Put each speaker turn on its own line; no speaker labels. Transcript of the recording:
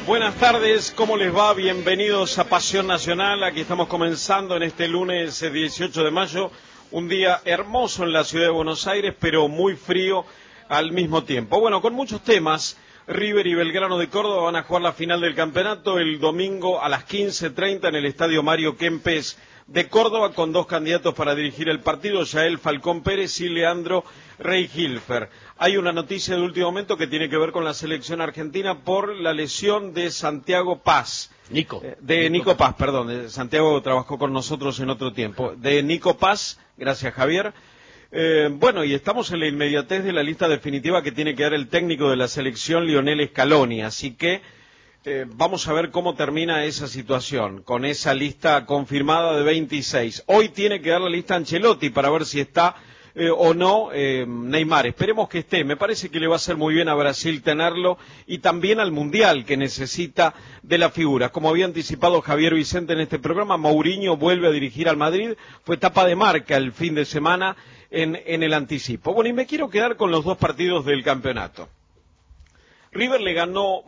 Buenas tardes, ¿cómo les va? Bienvenidos a Pasión Nacional. Aquí estamos comenzando en este lunes 18 de mayo, un día hermoso en la ciudad de Buenos Aires, pero muy frío al mismo tiempo. Bueno, con muchos temas. River y Belgrano de Córdoba van a jugar la final del campeonato el domingo a las 15:30 en el estadio Mario Kempes de Córdoba, con dos candidatos para dirigir el partido, Yael Falcón Pérez y Leandro Rey-Hilfer. Hay una noticia de último momento que tiene que ver con la selección argentina por la lesión de Santiago Paz. Nico Paz, perdón. Santiago trabajó con nosotros en otro tiempo. De Nico Paz, gracias Javier. Bueno, y estamos en la inmediatez de la lista definitiva que tiene que dar el técnico de la selección, Lionel Scaloni, así que vamos a ver cómo termina esa situación, con esa lista confirmada de 26. Hoy tiene que dar la lista Ancelotti para ver si está o no Neymar. Esperemos que esté. Me parece que le va a hacer muy bien a Brasil tenerlo, y también al Mundial, que necesita de la figura. Como había anticipado Javier Vicente en este programa, Mourinho vuelve a dirigir al Madrid. Fue tapa de marca el fin de semana en el anticipo. Bueno, y me quiero quedar con los dos partidos del campeonato. River le ganó